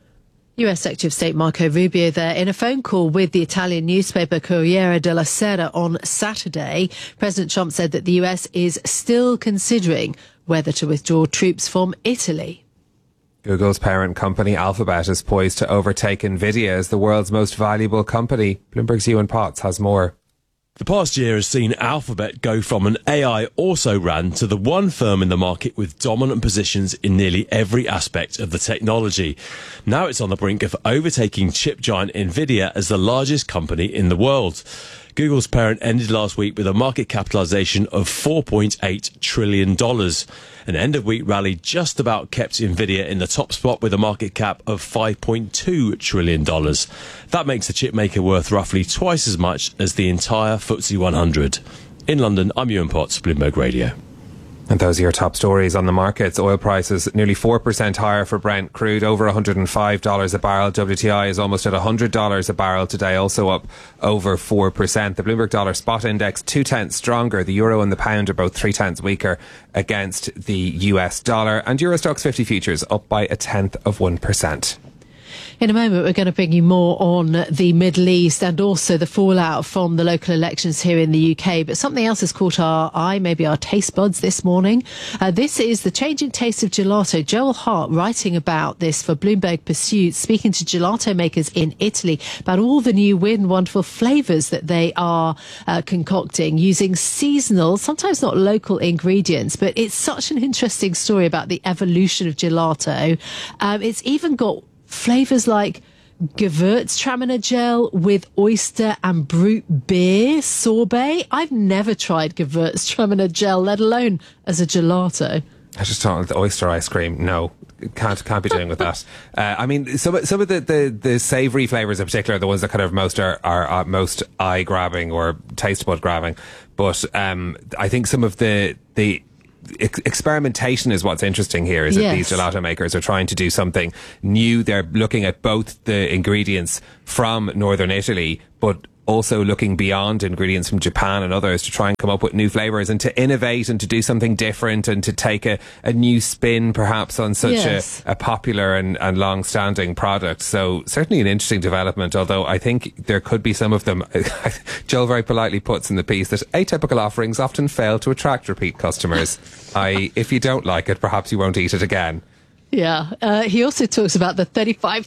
US Secretary of State Marco Rubio there in a phone call with the Italian newspaper Corriere della Sera on Saturday. President Trump said that the US is still considering whether to withdraw troops from Italy. Google's parent company Alphabet is poised to overtake Nvidia as the world's most valuable company. Bloomberg's Ewan Potts has more. The past year has seen Alphabet go from an AI also-ran to the one firm in the market with dominant positions in nearly every aspect of the technology. Now it's on the brink of overtaking chip giant Nvidia as the largest company in the world. Google's parent ended last week with a market capitalization of $4.8 trillion. An end-of-week rally just about kept Nvidia in the top spot with a market cap of $5.2 trillion. That makes the chipmaker worth roughly twice as much as the entire FTSE 100. In London, I'm Ewan Potts, Bloomberg Radio. And those are your top stories on the markets. Oil prices nearly 4% higher for Brent crude, over $105 a barrel. WTI is almost at $100 a barrel today, also up over 4%. The Bloomberg Dollar Spot Index 0.2 stronger. The euro and the pound are both 0.3 weaker against the US dollar. And Euro Stoxx 50 futures up by 0.1%. In a moment, we're going to bring you more on the Middle East and also the fallout from the local elections here in the UK. But something else has caught our eye, maybe our taste buds this morning. This is the changing taste of gelato. Joel Hart writing about this for Bloomberg Pursuit, speaking to gelato makers in Italy about all the new weird and wonderful flavours that they are concocting using seasonal, sometimes not local ingredients. But it's such an interesting story about the evolution of gelato. It's even got flavours like Gewürztraminer gel with oyster and brute beer sorbet. I've never tried Gewürztraminer gel, let alone as a gelato. I just thought the oyster ice cream. No, can't be doing with that. I mean, some of the savoury flavours in particular are the ones that kind of most are most eye grabbing or taste bud grabbing. But I think some of the experimentation is what's interesting here. Is that these gelato makers are trying to do something new. They're looking at both the ingredients from northern Italy, but also looking beyond ingredients from Japan and others to try and come up with new flavours and to innovate and to do something different and to take a new spin perhaps on such a popular and long-standing product. So certainly an interesting development, although I think there could be some of them. Joel very politely puts in the piece that atypical offerings often fail to attract repeat customers. If you don't like it, perhaps you won't eat it again. Yeah. He also talks about the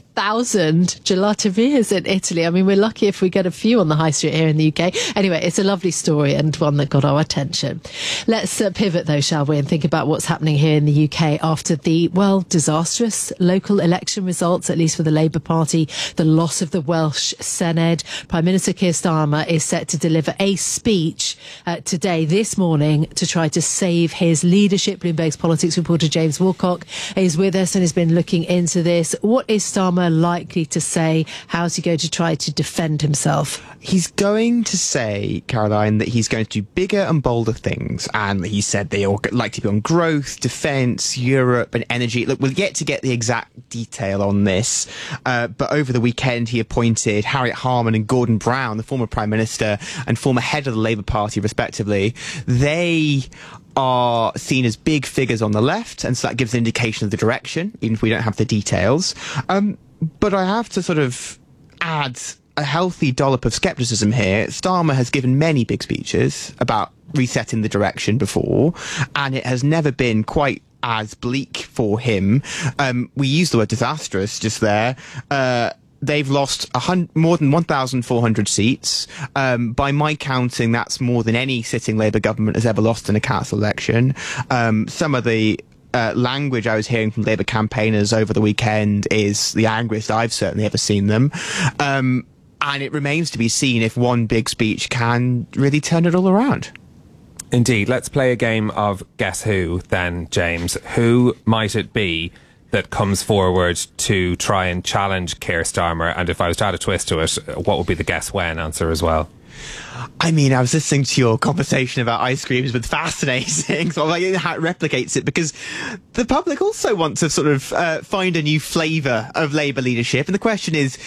35,000 gelaterias in Italy. I mean, we're lucky if we get a few on the high street here in the UK. Anyway, it's a lovely story and one that got our attention. Let's pivot, though, shall we, and think about what's happening here in the UK after the, disastrous local election results, at least for the Labour Party, the loss of the Welsh Senedd. Prime Minister Keir Starmer is set to deliver a speech today, this morning, to try to save his leadership. Bloomberg's politics reporter James Woolcock is with us and has been looking into this. What is Starmer likely to say? How's he going to try to defend himself? He's going to say, Caroline, that he's going to do bigger and bolder things. And he said they all like to be on growth, defence, Europe and energy. Look, we'll yet to get the exact detail on this. But over the weekend, he appointed Harriet Harman and Gordon Brown, the former Prime Minister and former head of the Labour Party, respectively. They are seen as big figures on the left, and so that gives an indication of the direction, even if we don't have the details. But I have to sort of add a healthy dollop of scepticism here. Starmer has given many big speeches about resetting the direction before, and it has never been quite as bleak for him. We used the word disastrous just there. They've lost more than 1,400 seats. By my counting, that's more than any sitting Labour government has ever lost in a council election. Some of the language I was hearing from Labour campaigners over the weekend is the angriest I've certainly ever seen them. And it remains to be seen if one big speech can really turn it all around. Indeed. Let's play a game of Guess Who then, James. Who might it be that comes forward to try and challenge Keir Starmer? And if I was to add a twist to it, what would be the guess when answer as well? I mean, I was listening to your conversation about ice creams with fascinating, so like how it replicates it, because the public also want to sort of find a new flavour of Labour leadership. And the question is,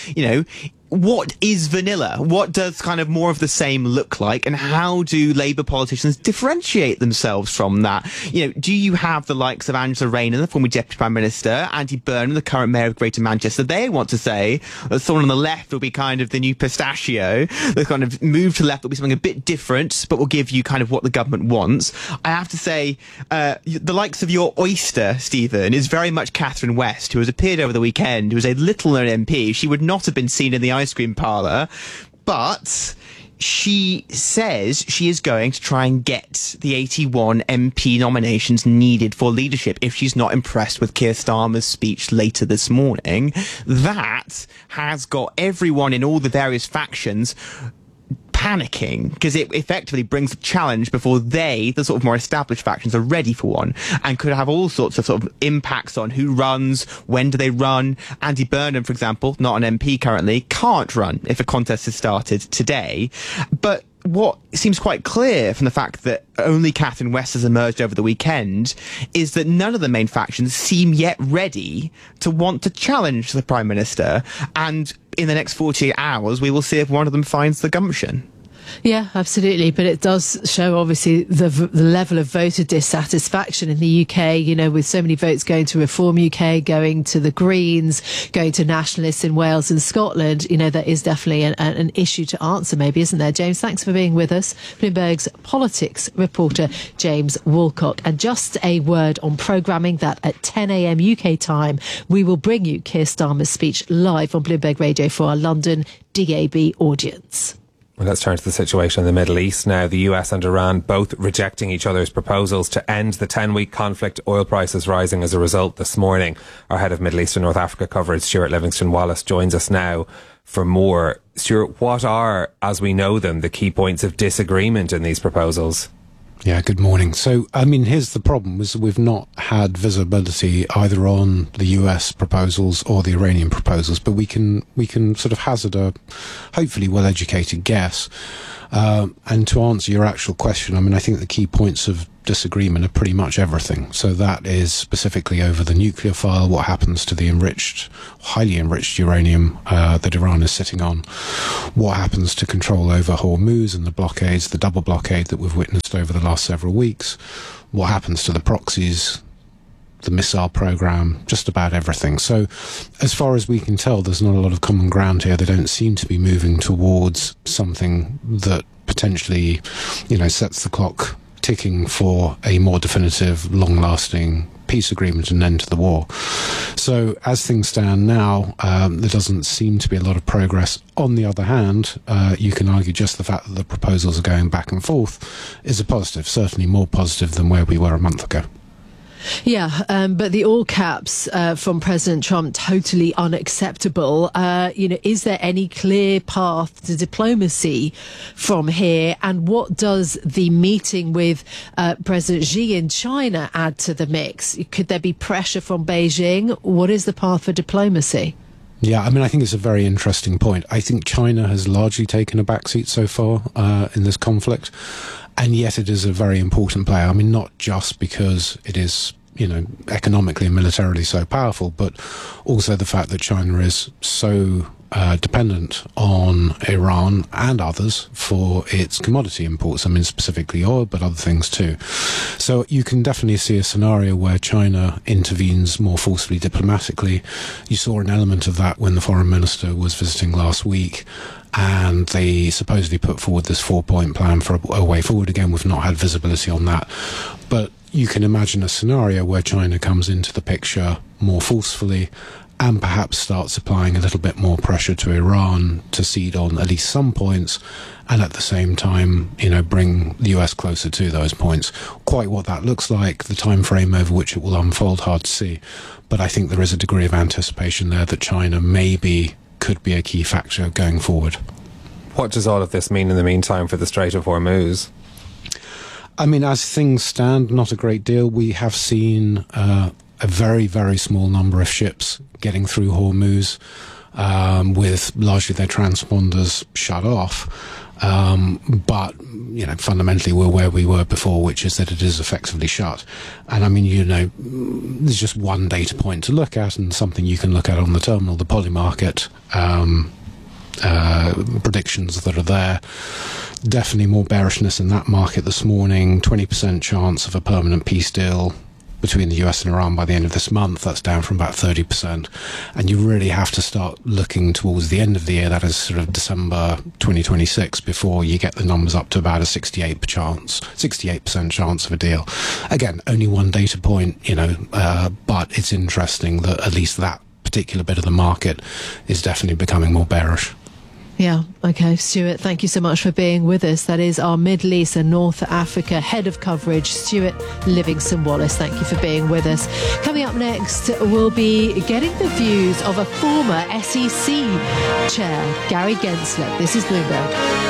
what is vanilla? What does kind of more of the same look like? And how do Labour politicians differentiate themselves from that? Do you have the likes of Angela Rayner, the former Deputy Prime Minister, Andy Burnham, the current Mayor of Greater Manchester? They want to say that someone on the left will be kind of the new pistachio. The kind of move to the left will be something a bit different, but will give you kind of what the government wants. I have to say, the likes of your oyster, Stephen, is very much Catherine West, who has appeared over the weekend, who is a little-known MP. She would not have been seen in the ice cream parlour, but she says she is going to try and get the 81 MP nominations needed for leadership if she's not impressed with Keir Starmer's speech later this morning. That has got everyone in all the various factions panicking, because it effectively brings a challenge before they, the sort of more established factions, are ready for one, and could have all sorts of sort of impacts on who runs, when do they run. Andy Burnham, for example, not an MP currently, can't run if a contest has started today. But what seems quite clear from the fact that only Catherine West has emerged over the weekend is that none of the main factions seem yet ready to want to challenge the Prime Minister. And in the next 48 hours, we will see if one of them finds the gumption. Yeah, absolutely. But it does show, obviously, the level of voter dissatisfaction in the UK, with so many votes going to Reform UK, going to the Greens, going to Nationalists in Wales and Scotland. There is definitely an issue to answer, maybe, isn't there? James, thanks for being with us. Bloomberg's politics reporter, James Woolcock. And just a word on programming that at 10 a.m. UK time, we will bring you Keir Starmer's speech live on Bloomberg Radio for our London DAB audience. Well, let's turn to the situation in the Middle East now. The US and Iran both rejecting each other's proposals to end the 10-week conflict. Oil prices rising as a result this morning. Our head of Middle East and North Africa coverage, Stuart Livingston-Wallace, joins us now for more. Stuart, what are, as we know them, the key points of disagreement in these proposals? Yeah, good morning. So, I mean, here's the problem, is that we've not had visibility either on the US proposals or the Iranian proposals, but we can sort of hazard a hopefully well-educated guess. And to answer your actual question, I mean, I think the key points of disagreement are pretty much everything. So that is specifically over the nuclear file, what happens to the highly enriched uranium that Iran is sitting on, what happens to control over Hormuz and the blockades, the double blockade that we've witnessed over the last several weeks, what happens to the proxies, the missile program, just about everything. So as far as we can tell, there's not a lot of common ground here. They don't seem to be moving towards something that potentially, sets the clock ticking for a more definitive, long-lasting peace agreement and end to the war. So as things stand now, there doesn't seem to be a lot of progress. On the other hand, you can argue just the fact that the proposals are going back and forth is a positive, certainly more positive than where we were a month ago. Yeah, but the all caps from President Trump, totally unacceptable. Is there any clear path to diplomacy from here? And what does the meeting with President Xi in China add to the mix? Could there be pressure from Beijing? What is the path for diplomacy? Yeah, I mean, I think it's a very interesting point. I think China has largely taken a backseat so far in this conflict, and yet it is a very important player. I mean, not just because it is, economically and militarily so powerful, but also the fact that China is so dependent on Iran and others for its commodity imports. I mean, specifically oil, but other things too. So you can definitely see a scenario where China intervenes more forcefully diplomatically. You saw an element of that when the foreign minister was visiting last week, and they supposedly put forward this 4-point plan for a way forward. Again, we've not had visibility on that, but you can imagine a scenario where China comes into the picture more forcefully and perhaps starts applying a little bit more pressure to Iran to cede on at least some points, and at the same time, bring the US closer to those points. Quite what that looks like, the time frame over which it will unfold, hard to see. But I think there is a degree of anticipation there that China could be a key factor going forward. What does all of this mean in the meantime for the Strait of Hormuz? I mean, as things stand, not a great deal. We have seen a very, very small number of ships getting through Hormuz with largely their transponders shut off. But, fundamentally we're where we were before, which is that it is effectively shut. And I mean, there's just one data point to look at and something you can look at on the terminal, the Polymarket predictions that are there. Definitely more bearishness in that market this morning. 20% chance of a permanent peace deal between the US and Iran by the end of this month. That's down from about 30%. And you really have to start looking towards the end of the year, that is sort of December 2026, before you get the numbers up to about a 68% chance of a deal. Again, only one data point, but it's interesting that at least that particular bit of the market is definitely becoming more bearish. Yeah, okay. Stuart, thank you so much for being with us. That is our Middle East and North Africa head of coverage, Stuart Livingston-Wallace. Thank you for being with us. Coming up next, we'll be getting the views of a former SEC chair, Gary Gensler. This is Bloomberg.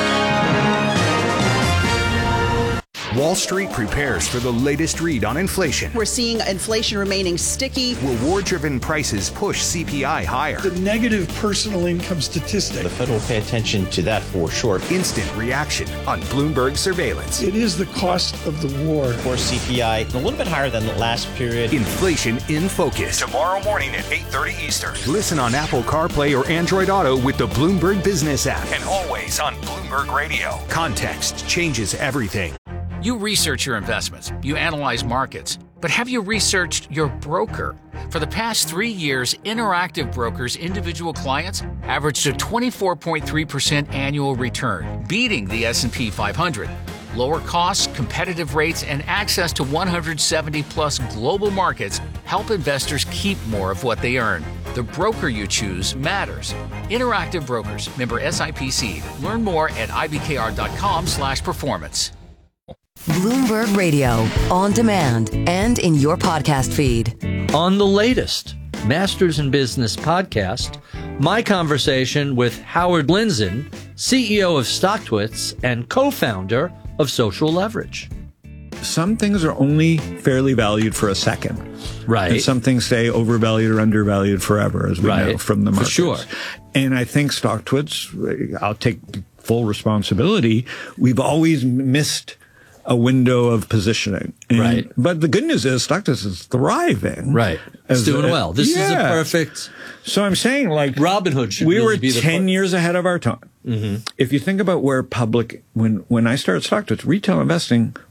Wall Street prepares for the latest read on inflation. We're seeing inflation remaining sticky. Will war-driven prices push CPI higher? The negative personal income statistic. The Fed will pay attention to that for sure. Instant reaction on Bloomberg Surveillance. It is the cost of the war. For CPI, a little bit higher than the last period. Inflation in Focus. Tomorrow morning at 8:30 Eastern. Listen on Apple CarPlay or Android Auto with the Bloomberg Business app. And always on Bloomberg Radio. Context changes everything. You research your investments, you analyze markets, but have you researched your broker? For the past 3 years, Interactive Brokers' individual clients averaged a 24.3% annual return, beating the S&P 500. Lower costs, competitive rates, and access to 170-plus global markets help investors keep more of what they earn. The broker you choose matters. Interactive Brokers, member SIPC. Learn more at ibkr.com/performance. Bloomberg Radio, on demand and in your podcast feed. On the latest Masters in Business podcast, my conversation with Howard Lindzen, CEO of StockTwits and co-founder of Social Leverage. Some things are only fairly valued for a second. Right. And some things stay overvalued or undervalued forever, as we know from the markets. For sure. And I think StockTwits, I'll take full responsibility, we've always missed a window of positioning. Right. But the good news is StockTwits is thriving. Right. It's doing well. This is a perfect... So I'm saying, like... Robinhood should we really were be the 10 years ahead of our time. Mm-hmm. If you think about where public... When I started StockTwits, retail investing